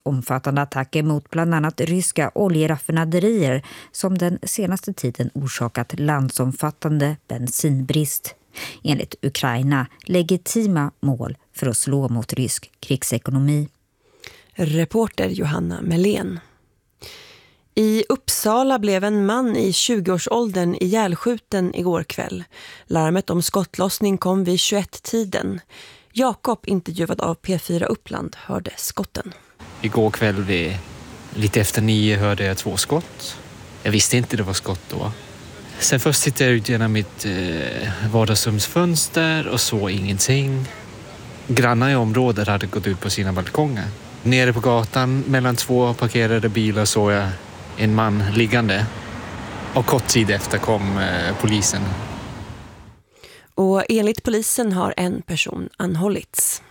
Omfattande attacker mot bland annat ryska oljeraffinaderier som den senaste tiden orsakat landsomfattande bensinbrist. Enligt Ukraina legitima mål för att slå mot rysk krigsekonomi. Reporter Johanna Melén. I Uppsala blev en man i 20-årsåldern ihjälskjuten igår kväll. Larmet om skottlossning kom vid 21-tiden. Jakob, intervjuad av P4 Uppland, hörde skotten. Igår kväll vid lite efter 9 hörde jag 2 skott. Jag visste inte det var skott då. Sen först tittade jag ut genom mitt vardagsrumsfönster och såg ingenting. Grannar i området hade gått ut på sina balkonger. Nere på gatan mellan 2 parkerade bilar såg jag en man liggande. Och kort tid efter kom polisen. Och enligt polisen har en person anhållits.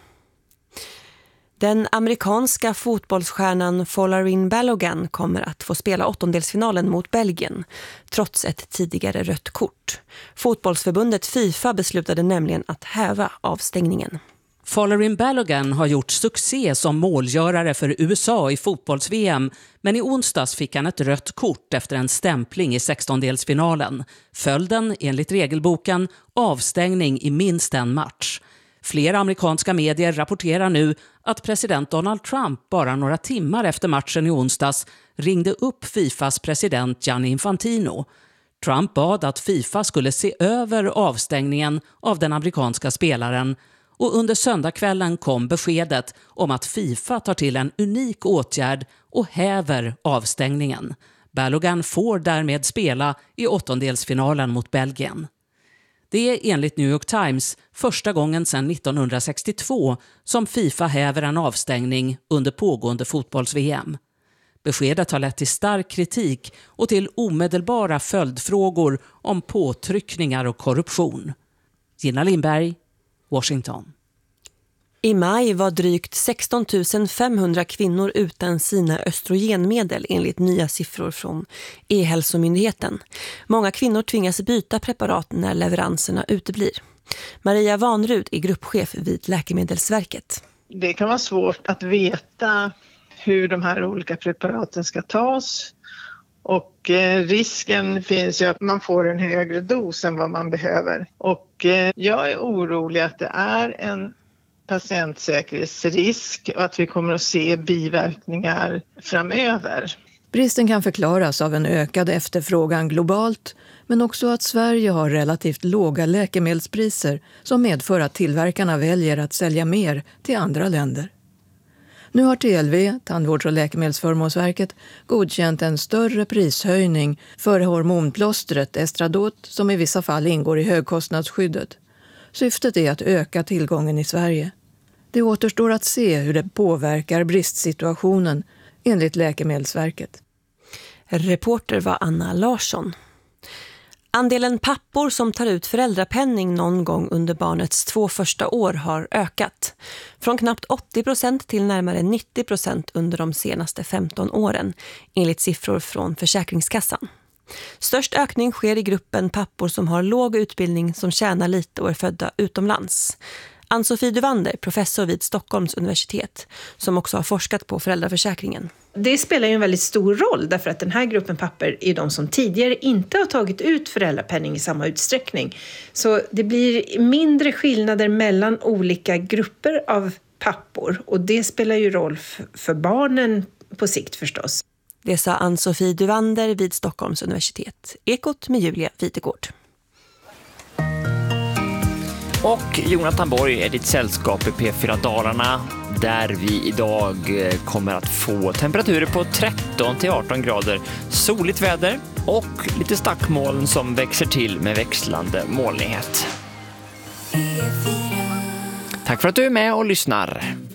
Den amerikanska fotbollsstjärnan Folarin Balogun kommer att få spela åttondelsfinalen mot Belgien, trots ett tidigare rött kort. Fotbollsförbundet FIFA beslutade nämligen att häva avstängningen. Folarin Balogun har gjort succé som målgörare för USA i fotbolls-VM, men i onsdags fick han ett rött kort efter en stämpling i 16-delsfinalen. Följden, enligt regelboken, avstängning i minst en match. Flera amerikanska medier rapporterar nu att president Donald Trump bara några timmar efter matchen i onsdags ringde upp FIFAs president Gianni Infantino. Trump bad att FIFA skulle se över avstängningen av den amerikanska spelaren, och under söndagskvällen kom beskedet om att FIFA tar till en unik åtgärd och häver avstängningen. Balogun får därmed spela i åttondelsfinalen mot Belgien. Det är enligt New York Times första gången sedan 1962 som FIFA häver en avstängning under pågående fotbolls-VM. Beskedet har lett till stark kritik och till omedelbara följdfrågor om påtryckningar och korruption. Gina Lindberg, Washington. I maj var drygt 16 500 kvinnor utan sina östrogenmedel enligt nya siffror från E-hälsomyndigheten. Många kvinnor tvingas byta preparat när leveranserna uteblir. Maria Vanrud är gruppchef vid Läkemedelsverket. Det kan vara svårt att veta hur de här olika preparaten ska tas. Och risken finns ju att man får en högre dos än vad man behöver. Och jag är orolig att det är en patientsäkerhetsrisk och att vi kommer att se biverkningar framöver. Bristen kan förklaras av en ökad efterfrågan globalt, men också att Sverige har relativt låga läkemedelspriser som medför att tillverkarna väljer att sälja mer till andra länder. Nu har TLV, Tandvårds- och läkemedelsförmånsverket, godkänt en större prishöjning för hormonplåstret Estradot som i vissa fall ingår i högkostnadsskyddet. Syftet är att öka tillgången i Sverige. Det återstår att se hur det påverkar bristsituationen enligt Läkemedelsverket. Reporter var Anna Larsson. Andelen pappor som tar ut föräldrapenning någon gång under barnets 2 första år har ökat. Från knappt 80% till närmare 90% under de senaste 15 åren, enligt siffror från Försäkringskassan. Störst ökning sker i gruppen pappor som har låg utbildning, som tjänar lite och är födda utomlands. Ann-Sofie Duvander, professor vid Stockholms universitet, som också har forskat på föräldraförsäkringen. Det spelar ju en väldigt stor roll därför att den här gruppen pappor är de som tidigare inte har tagit ut föräldrapenning i samma utsträckning. Så det blir mindre skillnader mellan olika grupper av pappor, och det spelar ju roll för barnen på sikt förstås. Det sa Ann-Sofie Duvander vid Stockholms universitet. Ekot med Julia Vitegård. Och Jonathan Borg är ditt sällskap i P4 Dalarna, där vi idag kommer att få temperaturer på 13-18 grader, soligt väder och lite stackmoln som växer till med växlande molnighet. Tack för att du är med och lyssnar.